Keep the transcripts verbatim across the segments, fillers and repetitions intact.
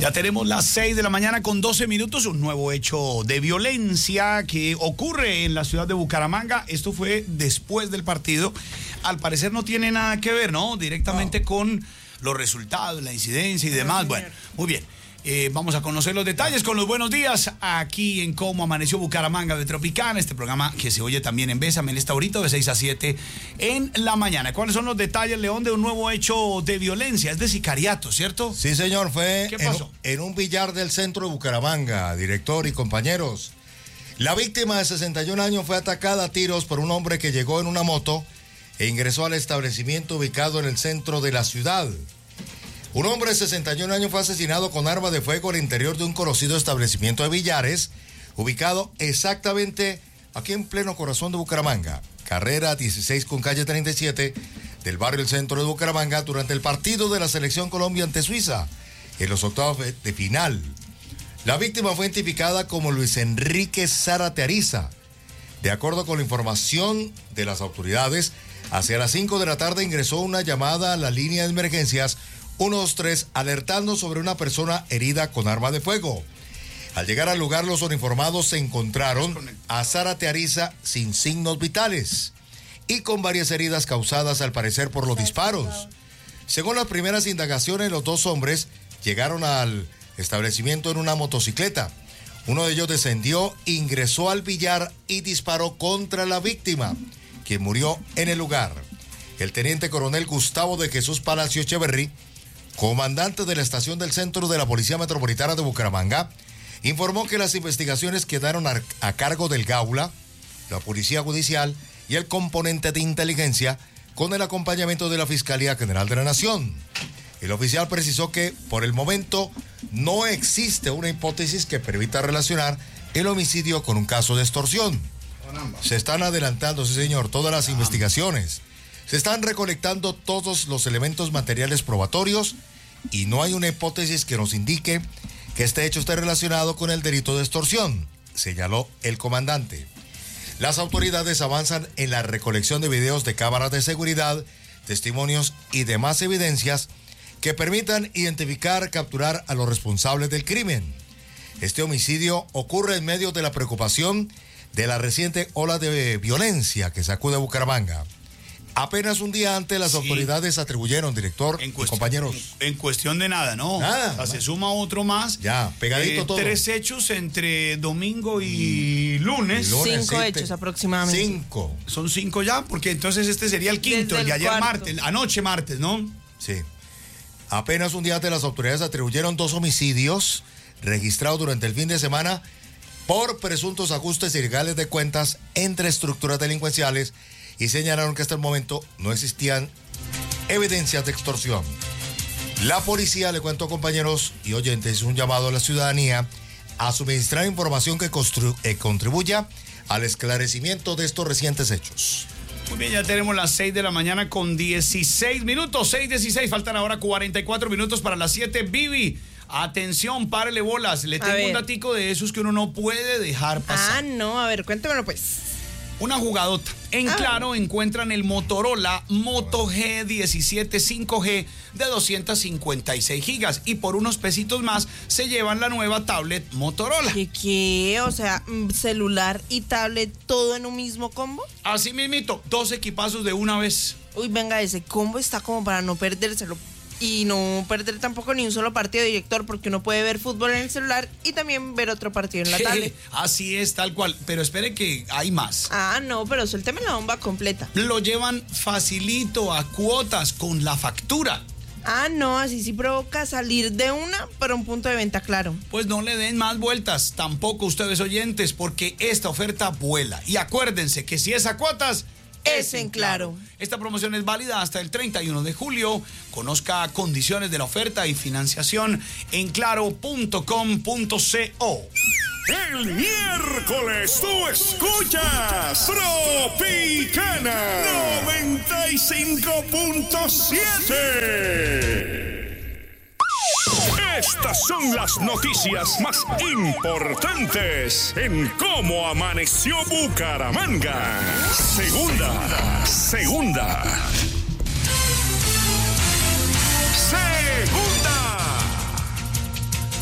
Ya tenemos las seis de la mañana con doce minutos, un nuevo hecho de violencia que ocurre en la ciudad de Bucaramanga. Esto fue después del partido. Al parecer no tiene nada que ver, ¿no? Directamente no. con los resultados, la incidencia y demás. Bueno, muy bien. Eh, vamos a conocer los detalles con los buenos días aquí en Cómo Amaneció Bucaramanga de Tropicana, este programa que se oye también en Bésame en esta horita de seis a siete en la mañana. ¿Cuáles son los detalles, León, de un nuevo hecho de violencia? Es de sicariato, ¿cierto? Sí, señor, fue ¿Qué pasó? En, en un billar del centro de Bucaramanga, director y compañeros. La víctima de sesenta y un años fue atacada a tiros por un hombre que llegó en una moto e ingresó al establecimiento ubicado en el centro de la ciudad. Un hombre de sesenta y un años fue asesinado con arma de fuego al interior de un conocido establecimiento de billares, ubicado exactamente aquí en pleno corazón de Bucaramanga, carrera dieciséis con calle treinta y siete del barrio del centro de Bucaramanga, durante el partido de la selección Colombia ante Suiza, en los octavos de final. La víctima fue identificada como Luis Enrique Zárate Ariza. De acuerdo con la información de las autoridades, hacia las cinco de la tarde ingresó una llamada a la línea de emergencias uno dos tres alertando sobre una persona herida con arma de fuego. Al llegar al lugar, los uniformados se encontraron a Zárate Ariza sin signos vitales y con varias heridas causadas al parecer por los disparos. Según las primeras indagaciones, los dos hombres llegaron al establecimiento en una motocicleta. Uno de ellos descendió, ingresó al billar y disparó contra la víctima, quien murió en el lugar. El teniente coronel Gustavo de Jesús Palacio Echeverry, comandante de la estación del centro de la Policía Metropolitana de Bucaramanga, informó que las investigaciones quedaron a, a cargo del Gaula, la Policía Judicial y el componente de inteligencia, con el acompañamiento de la Fiscalía General de la Nación. El oficial precisó que, por el momento, no existe una hipótesis que permita relacionar el homicidio con un caso de extorsión. Se están adelantando, sí señor, todas las investigaciones. Se están recolectando todos los elementos materiales probatorios y no hay una hipótesis que nos indique que este hecho esté relacionado con el delito de extorsión, señaló el comandante. Las autoridades avanzan en la recolección de videos de cámaras de seguridad, testimonios y demás evidencias que permitan identificar, capturar a los responsables del crimen. Este homicidio ocurre en medio de la preocupación de la reciente ola de violencia que sacude Bucaramanga. Apenas un día antes las sí. autoridades atribuyeron, director y compañeros. En, en cuestión de nada, ¿no? Nada. O sea, se suma otro más. Ya, pegadito eh, todo. Tres hechos entre domingo y lunes. Y lunes cinco sí, hechos te... aproximadamente. Cinco. Son cinco ya, porque entonces este sería el quinto, el de ayer cuarto. martes, anoche martes, ¿no? Sí. Apenas un día antes las autoridades atribuyeron dos homicidios registrados durante el fin de semana por presuntos ajustes ilegales de cuentas entre estructuras delincuenciales y señalaron que hasta el momento no existían evidencias de extorsión. La policía, le cuento compañeros y oyentes, un llamado a la ciudadanía a suministrar información que constru- eh, contribuya al esclarecimiento de estos recientes hechos. Muy bien, ya tenemos las seis de la mañana con dieciséis minutos, seis dieciséis, faltan ahora cuarenta y cuatro minutos para las siete. Vivi, atención, párele bolas, le tengo un datico de esos que uno no puede dejar pasar. Ah, no, a ver, cuéntemelo pues. Una jugadota. En ah. Claro encuentran el Motorola Moto G diecisiete cinco G de doscientos cincuenta y seis gigas y por unos pesitos más se llevan la nueva tablet Motorola. ¿Qué qué? O sea, celular y tablet todo en un mismo combo. Así mismito, dos equipazos de una vez. Uy, venga, ese combo está como para no perdérselo. Y no perder tampoco ni un solo partido, director, porque uno puede ver fútbol en el celular y también ver otro partido en la tablet. Así es, tal cual. Pero espere que hay más. Ah, no, pero suélteme la bomba completa. Lo llevan facilito a cuotas con la factura. Ah, no, así sí provoca salir de una para un punto de venta, claro. Pues no le den más vueltas, tampoco ustedes oyentes, porque esta oferta vuela. Y acuérdense que si es a cuotas... Es en Claro. Esta promoción es válida hasta el treinta y uno de julio. Conozca condiciones de la oferta y financiación en claro punto com punto co. El miércoles tú escuchas Tropicana noventa y cinco punto siete. Estas son las noticias más importantes en Cómo Amaneció Bucaramanga. Segunda, segunda. Segunda.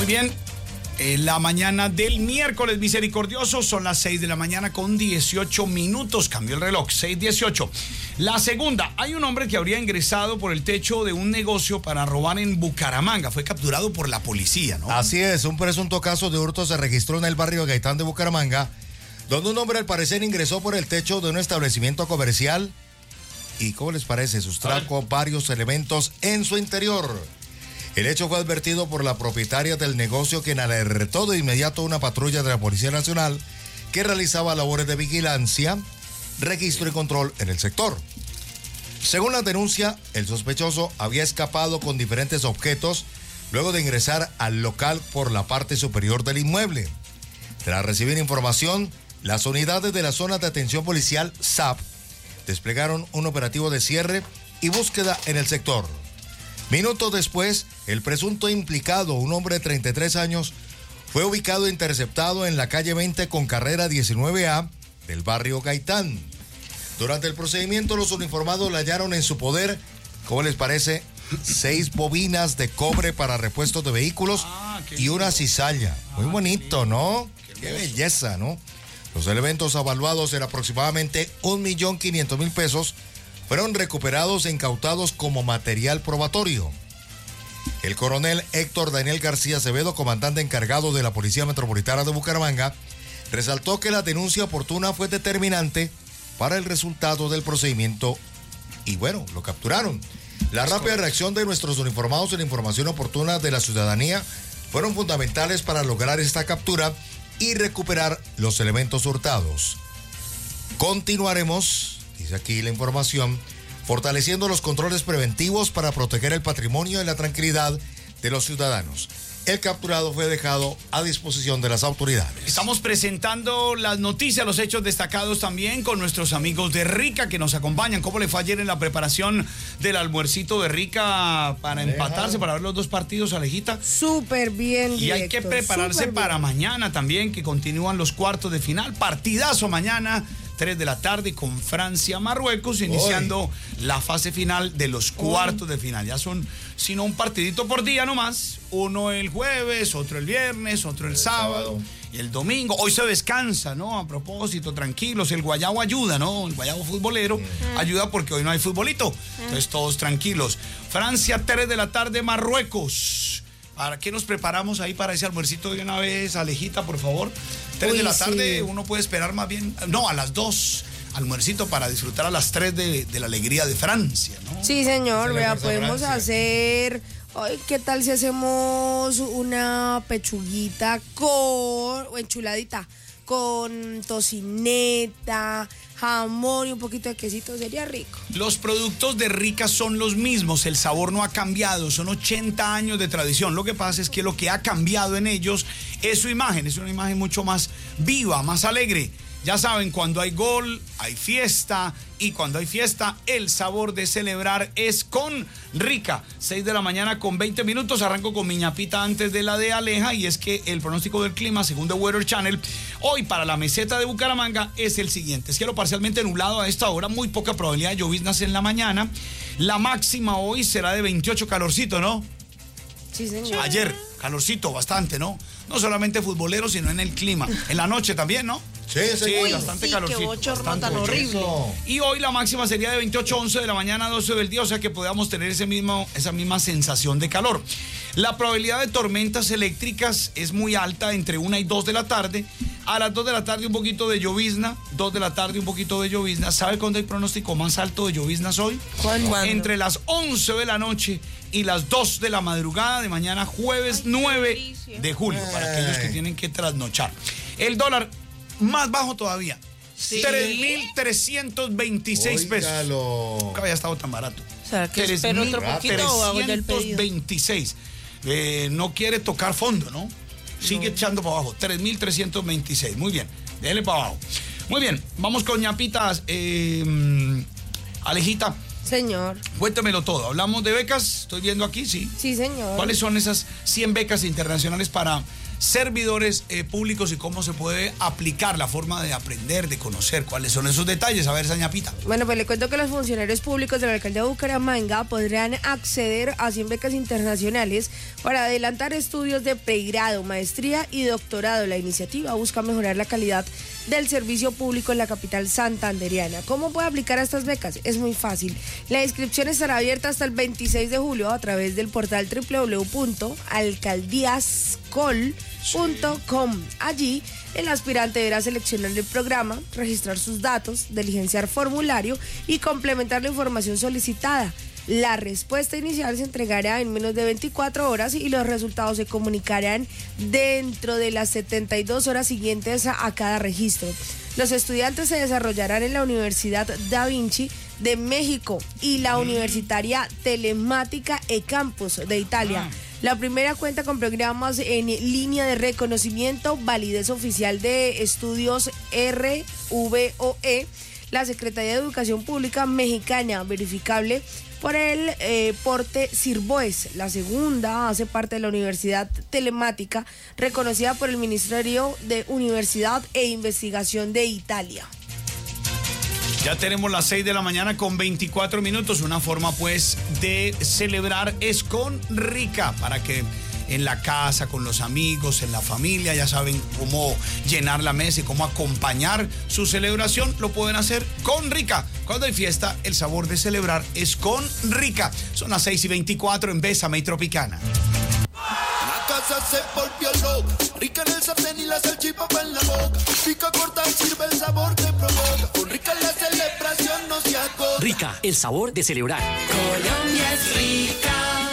bien. En la mañana del miércoles misericordioso son las seis de la mañana con dieciocho minutos. Cambió el reloj, seis dieciocho. La segunda, hay un hombre que habría ingresado por el techo de un negocio para robar en Bucaramanga. Fue capturado por la policía, ¿no? Así es, un presunto caso de hurto se registró en el barrio Gaitán de Bucaramanga, donde un hombre al parecer ingresó por el techo de un establecimiento comercial y, ¿cómo les parece? Sustrajo varios elementos en su interior. El hecho fue advertido por la propietaria del negocio, quien alertó de inmediato a una patrulla de la Policía Nacional que realizaba labores de vigilancia, registro y control en el sector. Según la denuncia, el sospechoso había escapado con diferentes objetos luego de ingresar al local por la parte superior del inmueble. Tras recibir información, las unidades de la zona de atención policial S A P desplegaron un operativo de cierre y búsqueda en el sector. Minutos después, el presunto implicado, un hombre de treinta y tres años, fue ubicado e interceptado en la calle veinte con carrera diecinueve A del barrio Gaitán. Durante el procedimiento, los uniformados le hallaron en su poder, ¿cómo les parece? Seis bobinas de cobre para repuestos de vehículos ah, y una cizalla. Muy ah, bonito, sí. ¿No? Qué, qué belleza, ¿no? Los elementos avaluados en aproximadamente un millón quinientos mil pesos fueron recuperados e incautados como material probatorio. El coronel Héctor Daniel García Acevedo, comandante encargado de la Policía Metropolitana de Bucaramanga, resaltó que la denuncia oportuna fue determinante para el resultado del procedimiento y bueno, lo capturaron. La rápida reacción de nuestros uniformados y la información oportuna de la ciudadanía fueron fundamentales para lograr esta captura y recuperar los elementos hurtados. Continuaremos, dice aquí la información, fortaleciendo los controles preventivos para proteger el patrimonio y la tranquilidad de los ciudadanos. El capturado fue dejado a disposición de las autoridades. Estamos presentando las noticias, los hechos destacados también con nuestros amigos de Rica que nos acompañan. ¿Cómo le fue ayer en la preparación del almuercito de Rica para Aleja. empatarse, para ver los dos partidos, Alejita? Súper bien, Y directo, hay que prepararse para mañana también, que continúan los cuartos de final. Partidazo mañana, tres de la tarde con Francia-Marruecos, iniciando Oy. la fase final de los cuartos Oy. de final. Ya son, sino un partidito por día nomás. Uno el jueves, otro el viernes, otro el, el sábado, sábado y el domingo. Hoy se descansa, ¿no? A propósito, tranquilos. El guayabo ayuda, ¿no? El guayabo futbolero mm. ayuda porque hoy no hay futbolito. Mm. Entonces todos tranquilos. Francia, tres de la tarde, Marruecos. ¿Para qué nos preparamos ahí para ese almuercito de una vez, Alejita, por favor? Tres de la tarde, sí. Uno puede esperar más bien, no, a las dos, almuercito para disfrutar a las tres de, de la alegría de Francia, ¿no? Sí, señor, vea, podemos hacer, ay, ¿qué tal si hacemos una pechuguita con, o enchuladita, con tocineta, jamón y un poquito de quesito? Sería rico. Los productos de Rica son los mismos, el sabor no ha cambiado, son ochenta años de tradición. Lo que pasa es que lo que ha cambiado en ellos es su imagen, es una imagen mucho más viva, más alegre. Ya saben, cuando hay gol, hay fiesta, y cuando hay fiesta, el sabor de celebrar es con Rica. seis de la mañana con veinte minutos, arranco con mi ñapita antes de la de Aleja, y es que el pronóstico del clima, según The Weather Channel, hoy para la meseta de Bucaramanga es el siguiente: cielo parcialmente nublado a esta hora, muy poca probabilidad de lloviznas en la mañana, la máxima hoy será de veintiocho, calorcito, ¿no? Sí, señor. Ayer, calorcito bastante, ¿no? No solamente futbolero, sino en el clima. En la noche también, ¿no? Sí, sí, sí, bastante sí, calorcito. Qué bochorno bastante tan horrible. Y hoy la máxima sería de veintiocho, once de la mañana, doce del día, o sea que podamos tener ese mismo, esa misma sensación de calor. La probabilidad de tormentas eléctricas es muy alta, entre una y dos de la tarde. A las dos de la tarde un poquito de llovizna, dos de la tarde un poquito de llovizna. ¿Sabe cuándo hay pronóstico más alto de lloviznas hoy? ¿Cuándo? Entre las once de la noche y las dos de la madrugada de mañana, jueves Ay, nueve de julio, Ay. para aquellos que tienen que trasnochar. El dólar más bajo todavía, ¿Sí? tres mil trescientos veintiséis pesos. Nunca había estado tan barato. O sea, que espero otro poquito o hago el pedido. trescientos veintiséis. Eh, no quiere tocar fondo, ¿no? Sigue no. echando para abajo. tres mil trescientos veintiséis. Muy bien. Déjale para abajo. Muy bien. Vamos con ñapitas. Eh, Alejita. Señor. Cuéntamelo todo. Hablamos de becas. Estoy viendo aquí, sí. Sí, señor. ¿Cuáles son esas cien becas internacionales para servidores eh, públicos y cómo se puede aplicar la forma de aprender, de conocer cuáles son esos detalles. A ver, Sañapita. Bueno, pues le cuento que los funcionarios públicos de la alcaldía de Bucaramanga podrán acceder a cien becas internacionales para adelantar estudios de pregrado, maestría y doctorado. La iniciativa busca mejorar la calidad del servicio público en la capital santandereana. ¿Cómo puede aplicar a estas becas? Es muy fácil. La inscripción estará abierta hasta el veintiséis de julio a través del portal doble u doble u doble u punto alcaldíascol punto com. Allí, el aspirante deberá seleccionar el programa, registrar sus datos, diligenciar formulario y complementar la información solicitada. La respuesta inicial se entregará en menos de veinticuatro horas y los resultados se comunicarán dentro de las setenta y dos horas siguientes a, a cada registro. Los estudiantes se desarrollarán en la Universidad Da Vinci de México y la Universitaria Telemática eCampus de Italia. La primera cuenta con programas en línea de reconocimiento, validez oficial de estudios R V O E, la Secretaría de Educación Pública Mexicana, verificable por el eh, porte Sirboes. La segunda hace parte de la Universidad Telemática, reconocida por el Ministerio de Universidad e Investigación de Italia. Ya tenemos las seis de la mañana con veinticuatro minutos. Una forma pues de celebrar es con Rica, para que en la casa, con los amigos, en la familia, ya saben cómo llenar la mesa y cómo acompañar su celebración. Lo pueden hacer con Rica. Cuando hay fiesta, el sabor de celebrar es con Rica. Son las seis y veinticuatro en Bésame y Tropicana. La casa se volvió loca, Rica en el sartén y la salchipapa en la boca. Pica, corta y sirve, el sabor te provoca. Con Rica la celebración no se agota. Rica, el sabor de celebrar. Colombia es rica.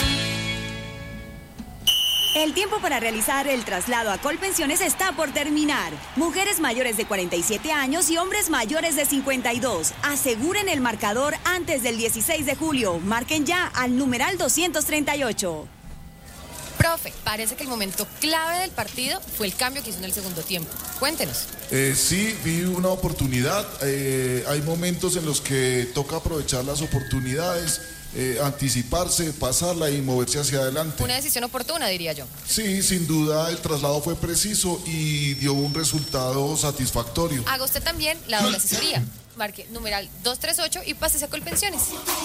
El tiempo para realizar el traslado a Colpensiones está por terminar. Mujeres mayores de cuarenta y siete años y hombres mayores de cincuenta y dos. Aseguren el marcador antes del dieciséis de julio. Marquen ya al numeral doscientos treinta y ocho. Profe, parece que el momento clave del partido fue el cambio que hizo en el segundo tiempo. Cuéntenos. Eh, sí, vi una oportunidad. Eh, hay momentos en los que toca aprovechar las oportunidades. Eh, anticiparse, pasarla y moverse hacia adelante. Una decisión oportuna, diría yo. Sí, sin duda el traslado fue preciso y dio un resultado satisfactorio. Haga usted también la doble asesoría. Marque numeral doscientos treinta y ocho y pásese a Colpensiones.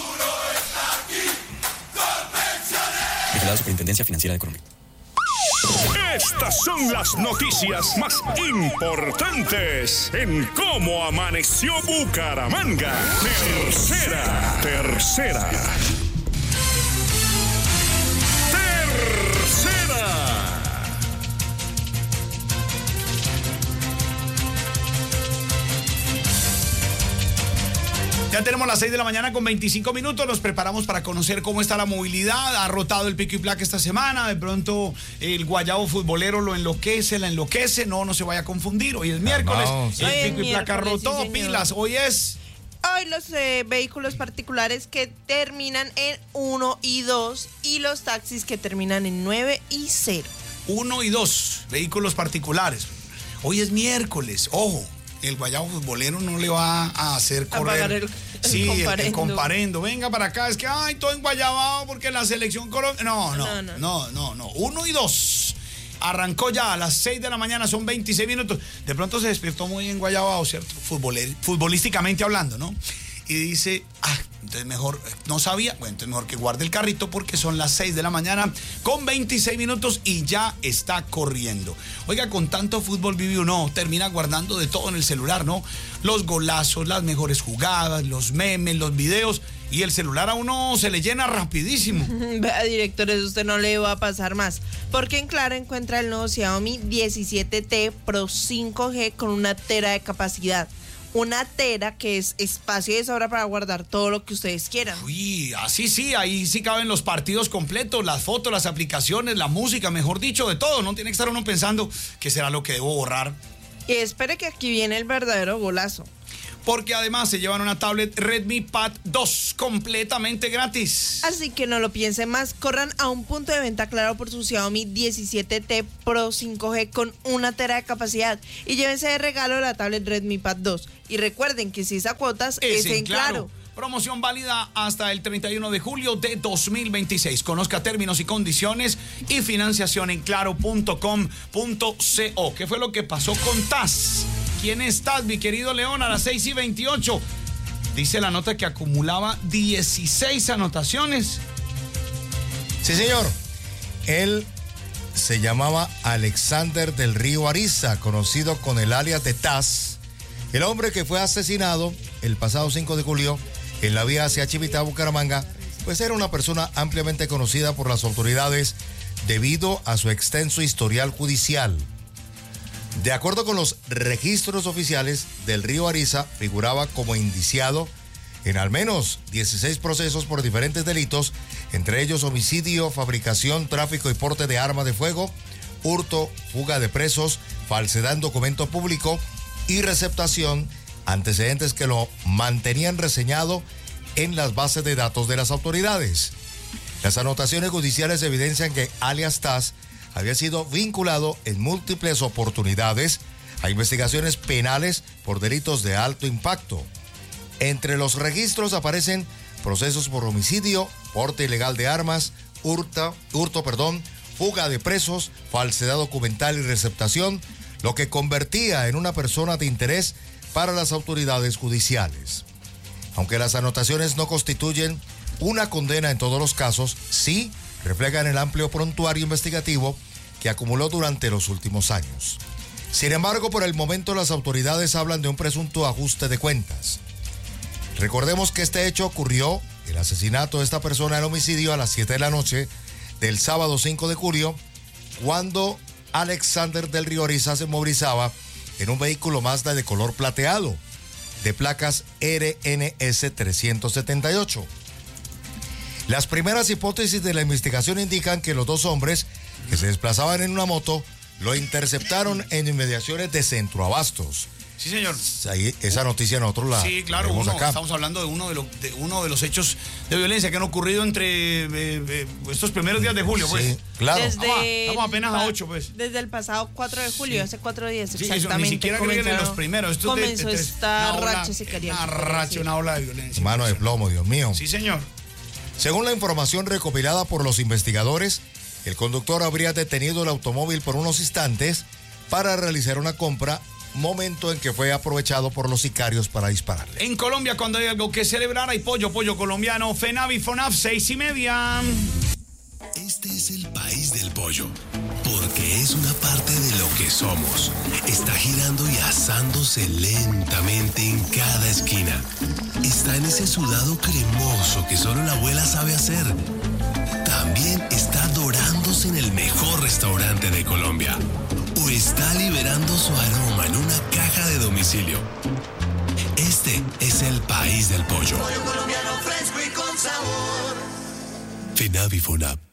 Vigilado Superintendencia Financiera de Colombia. Estas son las noticias más importantes en Cómo Amaneció Bucaramanga. Tercera, tercera. Tercera. Ya tenemos las seis de la mañana con veinticinco minutos, nos preparamos para conocer cómo está la movilidad. Ha rotado el pico y placa esta semana, de pronto el guayabo futbolero lo enloquece, la enloquece, no, no se vaya a confundir, hoy es miércoles, no, el Hoy es pico y placa miércoles, rotó, sí, señor. pilas, hoy es... Hoy los eh, vehículos particulares que terminan en uno y dos y los taxis que terminan en nueve y cero. uno y dos, vehículos particulares. Hoy es miércoles, ojo. El guayabo futbolero no le va a hacer A correr. pagar el- el sí, el- el, comparendo. comparendo. Venga para acá, es que ay, todo en guayabao porque la selección Colombia. No, no, No, no, no. no, no. Uno y dos. Arrancó ya a las seis de la mañana, son veintiséis minutos. De pronto se despertó muy en guayabao, ¿cierto? Futboler, futbolísticamente hablando, ¿no? Y dice, ah, entonces mejor, no sabía, bueno, entonces mejor que guarde el carrito porque son las seis de la mañana con veintiséis minutos y ya está corriendo. Oiga, con tanto fútbol vive uno, termina guardando de todo en el celular, ¿no? Los golazos, las mejores jugadas, los memes, los videos, y el celular a uno se le llena rapidísimo. Vea, director, eso usted no le va a pasar más. Porque en Claro encuentra el nuevo Xiaomi diecisiete T Pro cinco G con una tera de capacidad. Una tera que es espacio de sobra para guardar todo lo que ustedes quieran. Uy, así sí, ahí sí caben los partidos completos, las fotos, las aplicaciones, la música, mejor dicho, de todo. No tiene que estar uno pensando qué será lo que debo borrar. Y espere que aquí viene el verdadero golazo. Porque además se llevan una tablet Redmi Pad dos completamente gratis. Así que no lo piensen más, corran a un punto de venta Claro por su Xiaomi diecisiete T Pro cinco G con una tera de capacidad y llévense de regalo la tablet Redmi Pad dos. Y recuerden que si es a cuotas es, en Claro. Promoción válida hasta el treinta y uno de julio de dos mil veintiséis. Conozca términos y condiciones y financiación en claro punto com punto co. ¿Qué fue lo que pasó con Taz? ¿Quién es Taz, mi querido León? A las seis y veintiocho. Dice la nota que acumulaba dieciséis anotaciones. Sí, señor. Él se llamaba Alexander del Río Ariza, conocido con el alias de Taz, el hombre que fue asesinado el pasado cinco de julio en la vía hacia Chivita, Bucaramanga, pues era una persona ampliamente conocida por las autoridades debido a su extenso historial judicial. De acuerdo con los registros oficiales, del Río Ariza figuraba como indiciado en al menos dieciséis procesos por diferentes delitos, entre ellos homicidio, fabricación, tráfico y porte de arma de fuego, hurto, fuga de presos, falsedad en documento público y receptación, antecedentes que lo mantenían reseñado en las bases de datos de las autoridades. Las anotaciones judiciales evidencian que alias Taz había sido vinculado en múltiples oportunidades a investigaciones penales por delitos de alto impacto. Entre los registros aparecen procesos por homicidio, porte ilegal de armas, hurta, hurto, perdón, fuga de presos, falsedad documental y receptación, lo que convertía en una persona de interés para las autoridades judiciales. Aunque las anotaciones no constituyen una condena en todos los casos, sí reflejan el amplio prontuario investigativo que acumuló durante los últimos años. Sin embargo, por el momento las autoridades hablan de un presunto ajuste de cuentas. Recordemos que este hecho ocurrió, el asesinato de esta persona, el homicidio, a las siete de la noche del sábado cinco de julio, cuando Alexander del Río Ariza se movilizaba en un vehículo Mazda de color plateado, de placas R N S trescientos setenta y ocho. Las primeras hipótesis de la investigación indican que los dos hombres que se desplazaban en una moto lo interceptaron en inmediaciones de Centro Abastos. Sí, señor. Ahí, esa noticia nosotros la Sí, claro, uno, acá. Estamos hablando de uno de, lo, de uno de los hechos de violencia que han ocurrido entre eh, eh, estos primeros días de julio, pues. Sí, claro. Desde Estamos, estamos apenas a ocho, pues. Desde el pasado cuatro de julio, sí. hace cuatro días, Sí, exactamente. eso, ni siquiera creo que de los primeros. Esto comenzó de, de, de, esta una racha, ola, si querían. Una racha, una ola de violencia. Mano de plomo, Dios mío. Sí, señor. Según la información recopilada por los investigadores, el conductor habría detenido el automóvil por unos instantes para realizar una compra, momento en que fue aprovechado por los sicarios para dispararle. En Colombia, cuando hay algo que celebrar, hay pollo, pollo colombiano. FENAVI, FONAF, seis y media. Este es el país del pollo, porque es una parte de lo que somos. Está girando y asándose lentamente en cada esquina. Está en ese sudado cremoso que solo la abuela sabe hacer. También está dorándose en el mejor restaurante de Colombia. O está liberando su aroma en una caja de domicilio. Este es el país del pollo. Pollo colombiano fresco y con sabor. FENAVI, FONAP.